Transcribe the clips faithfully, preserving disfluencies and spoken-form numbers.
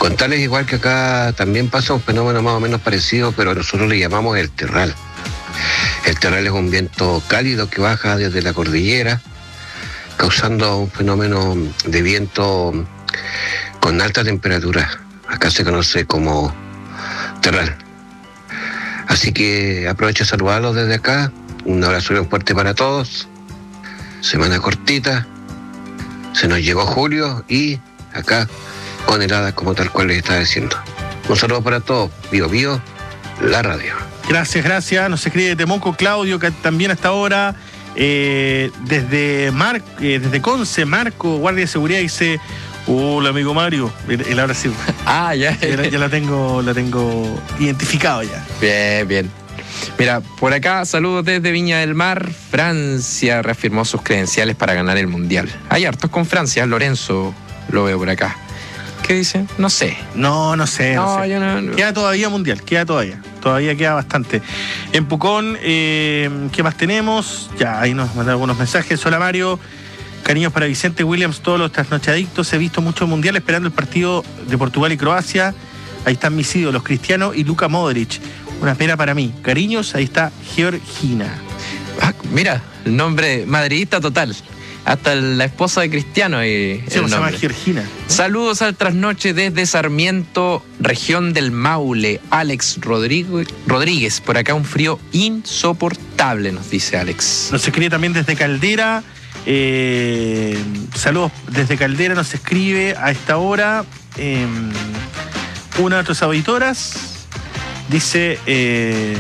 Contarles igual que acá también pasa un fenómeno más o menos parecido, pero nosotros le llamamos el terral. El terral es un viento cálido que baja desde la cordillera, causando un fenómeno de viento con alta temperatura. Acá se conoce como terral. Así que aprovecho de saludarlos desde acá. Un abrazo bien fuerte para todos. Semana cortita. Se nos llegó julio y acá con heladas como tal cual les estaba diciendo. Un saludo para todos. Vivo, vivo, la radio. Gracias, gracias. Nos escribe Temuco Claudio, que también hasta ahora, eh, desde Mar, eh, desde Conce, Marco, guardia de seguridad, dice: hola, amigo Mario. El, el ahora sí. Ah, ya. Ya, ya la tengo, la tengo identificado ya. Bien, bien. Mira, por acá, saludos desde Viña del Mar. Francia reafirmó sus credenciales para ganar el Mundial. Hay hartos con Francia. Lorenzo lo veo por acá. ¿Qué dice? No sé. No, no sé. No, no sé. Yo no, no. Queda todavía Mundial, queda todavía. Todavía queda bastante. En Pucón, eh, ¿qué más tenemos? Ya, ahí nos mandan algunos mensajes. Hola, Mario. Cariños para Vicente Williams, todos los trasnochadictos. He visto mucho Mundial esperando el partido de Portugal y Croacia. Ahí están mis ídolos, Cristiano y Luka Modric. Una pena para mí. Cariños, ahí está Georgina. Ah, mira, el nombre madridista total. Hasta la esposa de Cristiano. Y sí, se llama Georgina. Saludos al trasnoche desde Sarmiento, región del Maule. Alex Rodríguez, Rodríguez. Por acá un frío insoportable, nos dice Alex. Nos escribe también desde Caldera. Eh, saludos desde Caldera. Nos escribe a esta hora eh, una de nuestras auditoras. Dice... Eh,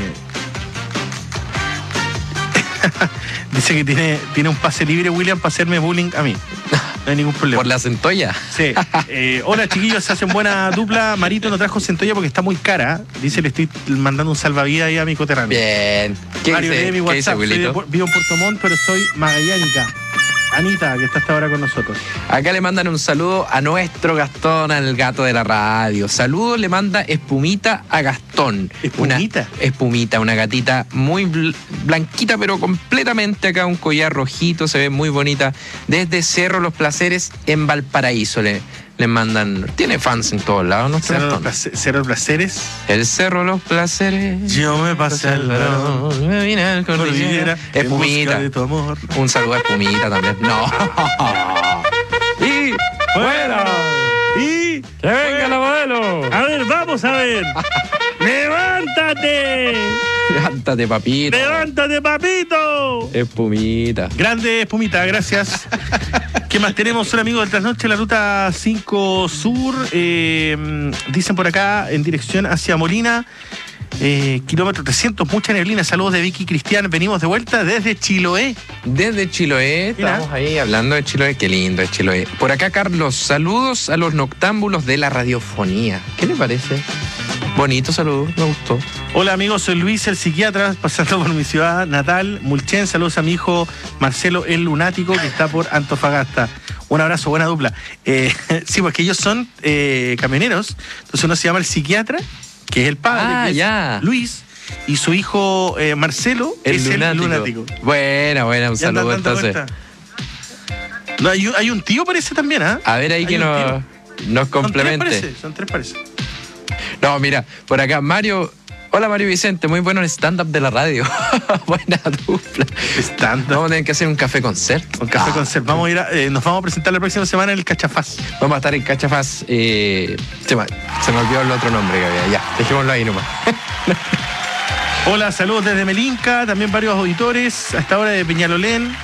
dice que tiene, tiene un pase libre, William, para hacerme bullying a mí. No hay ningún problema. ¿Por la centolla? Sí. Eh, hola, chiquillos, se hacen buena dupla. Marito no trajo centolla porque está muy cara. Dice, le estoy mandando un salvavidas ahí a mi coterráneo. Bien. ¿Qué Mario, dice, lee mi WhatsApp. ¿qué dice, soy de, vivo en Puerto Montt, pero soy magallánica. Anita, que está hasta ahora con nosotros. Acá le mandan un saludo a nuestro Gastón, al gato de la radio. Saludos le manda Espumita a Gastón. ¿Espumita? Una, espumita, una gatita muy bl- blanquita, pero completamente acá, un collar rojito, se ve muy bonita. Desde Cerro Los Placeres, en Valparaíso. Le, le mandan... Tiene fans en todos lados, ¿no? Cerro Los Placeres. Cerro Los Placeres. El Cerro Los Placeres. Yo me pasé al varón. Me vine al cordillera. Espumita. De tu amor. Un saludo a Espumita también. No. Y fuera. Y que venga la modelo. A ver, vamos a ver. ¡Levántate! Levántate, papito. ¡Levántate, papito! Espumita. Grande Espumita, gracias. ¿Qué más tenemos? Hola, amigos del Trasnoche, la ruta cinco Sur. Eh, dicen por acá, en dirección hacia Molina. Eh, kilómetro trescientos, mucha neblina. Saludos de Vicky Cristian. Venimos de vuelta desde Chiloé. Desde Chiloé, estamos Mira. ahí hablando de Chiloé. Qué lindo es Chiloé. Por acá, Carlos, saludos a los noctámbulos de la radiofonía. ¿Qué le parece? Bonito saludo, me gustó. Hola, amigos, soy Luis, el psiquiatra, pasando por mi ciudad natal, Mulchen. Saludos a mi hijo Marcelo, el lunático, que está por Antofagasta. Un abrazo, buena dupla. Eh, sí, porque ellos son eh, camioneros. Entonces uno se llama el psiquiatra, que es el padre, Ah, que es ya. Luis, y su hijo eh, Marcelo El es lunático. el lunático. Buena, buena, un Ya andan saludo dando entonces. vuelta. No, hay, un- hay un tío, parece también, ¿ah? A ver ahí Hay que un nos, nos Son tres, complemente. parece. Son tres, parece. No, mira, por acá, Mario. Hola, Mario Vicente, muy bueno el stand-up de la radio. Buena dupla. Stand-up. Vamos a tener que hacer un café concert. Un café Ah, concert. Vamos a ir a, eh, nos vamos a presentar la próxima semana en el Cachafaz. Vamos a estar en Cachafaz. Eh, se, me, se me olvidó el otro nombre que había. Ya, dejémoslo ahí nomás. Hola, saludos desde Melinca, también varios auditores, a esta hora de Peñalolén.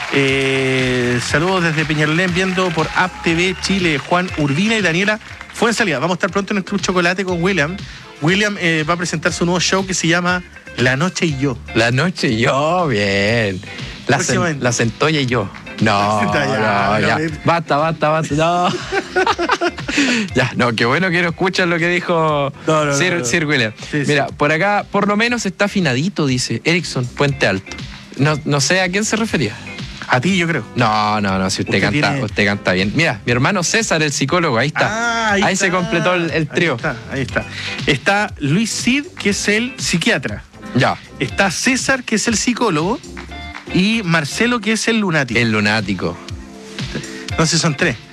Eh, saludos desde Peñalolén, viendo por App T V Chile, Juan Urbina y Daniela Fuenzalía. Vamos a estar pronto en el Club Chocolate con William. William eh, va a presentar su nuevo show que se llama La Noche y Yo. La noche y yo, bien. La, cen- Próximamente. la centolla y yo. No, Ya, no, ya, ya. ya. Basta, basta, basta. No. Ya, no, qué bueno que no escuchan lo que dijo No, no, no, Sir, no. Sir William. Sí, Mira, sí. por acá, por lo menos está afinadito, dice Erickson, Puente Alto. No, no sé a quién se refería. A ti, yo creo. No, no, no, si usted, Usted canta, tiene- usted canta bien. Mira, mi hermano César, el psicólogo, ahí está. Ah, ahí, ahí está. se completó el, el trío. Ahí está, ahí está. Está Luis Cid, que es el psiquiatra. Ya, Está César, que es el psicólogo. Y Marcelo, que es el lunático. el lunático. Entonces son tres.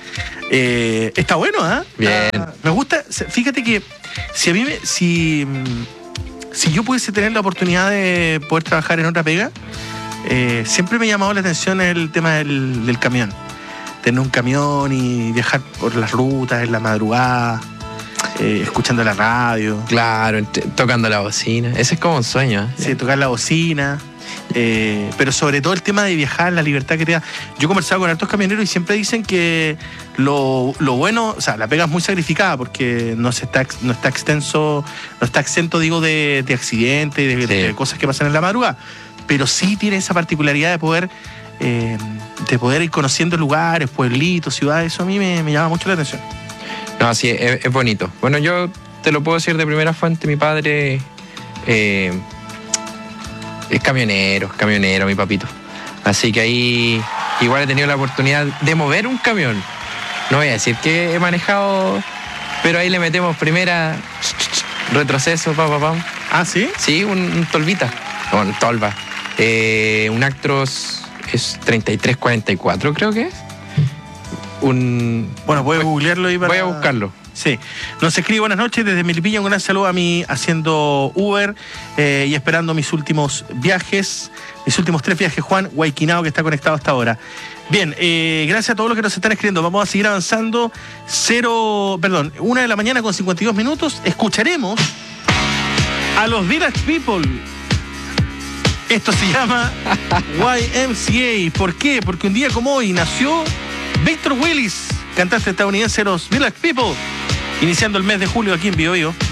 Eh, está bueno, ¿ah? ¿eh? Bien. Ah, me gusta, fíjate que si a mí me, si, si yo pudiese tener la oportunidad de poder trabajar en otra pega, eh, siempre me ha llamado la atención el tema del, del camión. Tener un camión y viajar por las rutas en la madrugada, eh, escuchando la radio. Claro, t- tocando la bocina. Ese es como un sueño. ¿eh? Sí, tocar la bocina. Eh, pero sobre todo el tema de viajar, la libertad que te da. Yo he conversado con hartos camioneros y siempre dicen que lo, lo bueno, o sea, la pega es muy sacrificada porque no se está, no está extenso, no está exento, digo, de, de accidentes, de, Sí. de cosas que pasan en la madrugada. Pero sí tiene esa particularidad de poder, eh, de poder ir conociendo lugares, pueblitos, ciudades. Eso a mí me, me llama mucho la atención. No, sí, es, es bonito. Bueno, yo te lo puedo decir de primera fuente. Mi padre eh, es camionero, es camionero, mi papito. Así que ahí igual he tenido la oportunidad de mover un camión. No voy a decir que he manejado, pero ahí le metemos primera, retroceso, pa, pa, pa. ¿Ah, sí? Sí, un, un Tolvita, o un Tolva. Eh, un Actros es treinta y tres cuarenta y cuatro, creo que es. Un... Bueno, voy a googlearlo y para... Voy a buscarlo. Sí. Nos escribe buenas noches desde Melipilla. Un gran saludo a mí haciendo Uber eh, y esperando mis últimos viajes, mis últimos tres viajes. Juan Guayquinao, que está conectado hasta ahora. Bien, eh, gracias a todos los que nos están escribiendo. Vamos a seguir avanzando. Cero, perdón, una de la mañana con cincuenta y dos minutos. Escucharemos a los Village People. Esto se llama Y M C A. ¿Por qué? Porque un día como hoy nació Victor Willis, cantante estadounidense de los Village People, iniciando el mes de julio aquí en Bio Bio.